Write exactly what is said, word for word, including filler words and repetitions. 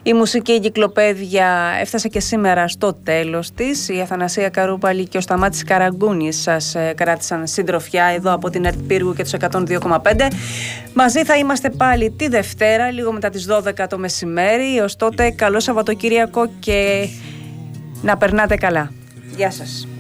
Η μουσική εγκυκλοπαίδεια έφτασε και σήμερα στο τέλος της. Η Αθανασία Καρούπαλη και ο Σταμάτης Καραγκούνης σας κράτησαν συντροφιά εδώ από την ΕΡΤ Πύργου και τους εκατόν δύο κόμμα πέντε. Μαζί θα είμαστε πάλι τη Δευτέρα, λίγο μετά τις δώδεκα το μεσημέρι. Ως τότε, καλό Σαββατοκύριακο και να περνάτε καλά. Γεια σας.